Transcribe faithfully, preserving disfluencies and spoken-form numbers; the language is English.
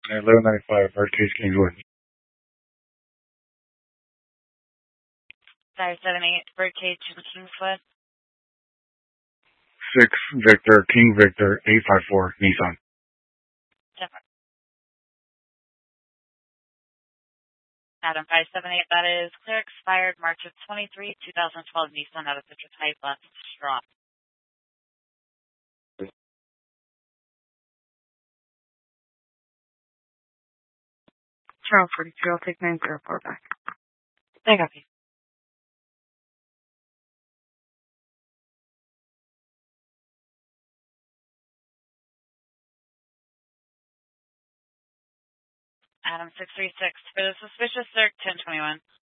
eleven ninety-five, Birdcage, Kingswood. Sire seven eight, Birdcage in Kingswood. six Victor, King Victor, eight five four, Nissan. Different. Adam five seven eight, that is clear expired March of twenty-three, twenty twelve Nissan out of picture type left straw. Charles forty-two, I'll take nine zero four back. I copy. Adam six three six, for the suspicious circ ten twenty-one.